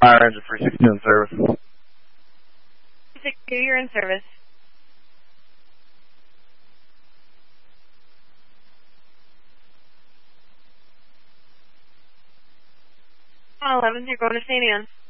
Fire engine 360 in service. 362, you're in service. 11, you're going to St. Anne.